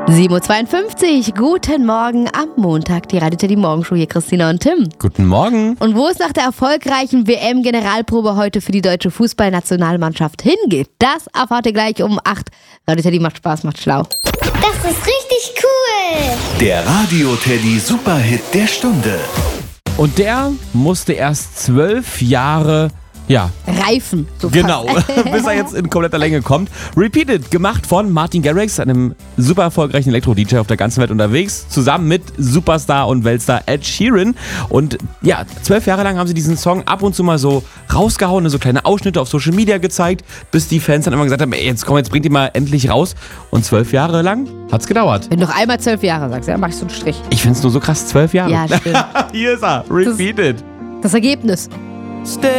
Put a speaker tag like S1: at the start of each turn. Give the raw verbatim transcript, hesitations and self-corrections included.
S1: sieben Uhr zweiundfünfzig, guten Morgen am Montag. Die Radio Teddy Morgenshow hier, Christina und Tim.
S2: Guten Morgen.
S1: Und wo es nach der erfolgreichen W M-Generalprobe heute für die deutsche Fußballnationalmannschaft hingeht, das erfahrt ihr gleich um acht. Radio Teddy macht Spaß, macht schlau.
S3: Das ist richtig cool.
S4: Der Radio Teddy Superhit der Stunde.
S2: Und der musste erst zwölf Jahre, ja,
S1: Reifen. So
S2: genau,
S1: fast.
S2: bis er jetzt in kompletter Länge kommt. Repeated, gemacht von Martin Garrix, einem super erfolgreichen Elektro-D J auf der ganzen Welt unterwegs, zusammen mit Superstar und Weltstar Ed Sheeran. Und ja, zwölf Jahre lang haben sie diesen Song ab und zu mal so rausgehauen, so kleine Ausschnitte auf Social Media gezeigt, bis die Fans dann immer gesagt haben, ey, jetzt komm, jetzt bringt die mal endlich raus. Und zwölf Jahre lang hat's gedauert.
S1: Wenn du noch einmal zwölf Jahre sagst, dann mach ich so einen Strich.
S2: Ich find's nur so krass, zwölf Jahre.
S1: Ja, stimmt.
S2: Hier ist er, Repeated.
S1: Das Ergebnis.